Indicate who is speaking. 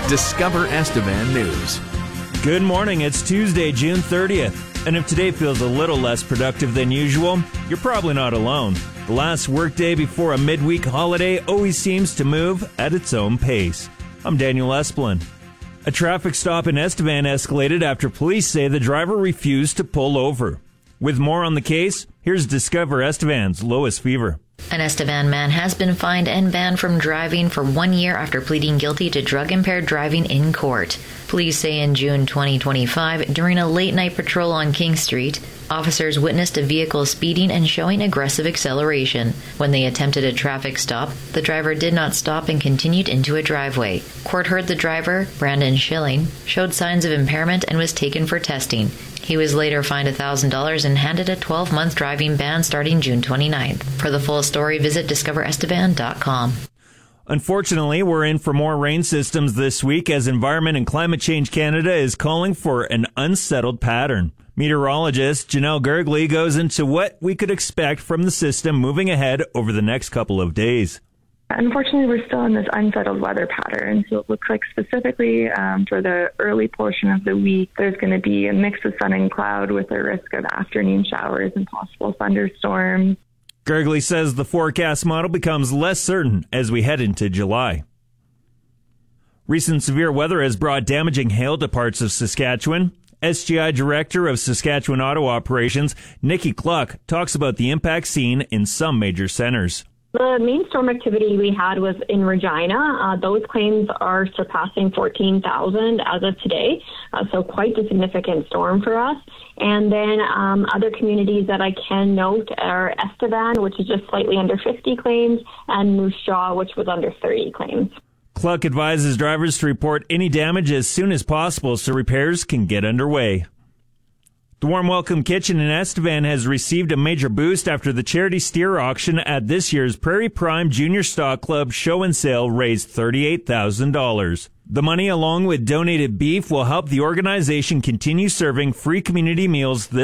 Speaker 1: Discover Estevan News.
Speaker 2: Good morning. It's Tuesday, June 30th. And if today feels a little less productive than usual, you're probably not alone. The last workday before a midweek holiday always seems to move at its own pace. I'm Daniel Esplin. A traffic stop in Estevan escalated after police say the driver refused to pull over. With more on the case, here's Discover Estevan's Lois Fever.
Speaker 3: An Estevan man has been fined and banned from driving for 1 year after pleading guilty to drug-impaired driving in court. Police say in June 2025, during a late-night patrol on King Street, officers witnessed a vehicle speeding and showing aggressive acceleration. When they attempted a traffic stop, the driver did not stop and continued into a driveway. Court heard the driver, Brandon Schilling, showed signs of impairment and was taken for testing. He was later fined $1,000 and handed a 12-month driving ban starting June 29th. For the full story, visit discoverestevan.com.
Speaker 2: Unfortunately, we're in for more rain systems this week as Environment and Climate Change Canada is calling for an unsettled pattern. Meteorologist Janelle Gergley goes into what we could expect from the system moving ahead over the next couple of days.
Speaker 4: Unfortunately, we're still in this unsettled weather pattern. So it looks like specifically for the early portion of the week, there's going to be a mix of sun and cloud with a risk of afternoon showers and possible thunderstorms.
Speaker 2: Gergley says the forecast model becomes less certain as we head into July. Recent severe weather has brought damaging hail to parts of Saskatchewan. SGI Director of Saskatchewan Auto Operations, Nikki Cluck, talks about the impact seen in some major centers.
Speaker 5: The main storm activity we had was in Regina. Those claims are surpassing 14,000 as of today, so quite a significant storm for us. And then other communities that I can note are Estevan, which is just slightly under 50 claims, and Moose Jaw, which was under 30 claims.
Speaker 2: Cluck advises drivers to report any damage as soon as possible so repairs can get underway. The Warm Welcome Kitchen in Estevan has received a major boost after the charity steer auction at this year's Prairie Prime Junior Stock Club show and sale raised $38,000. The money, along with donated beef, will help the organization continue serving free community meals this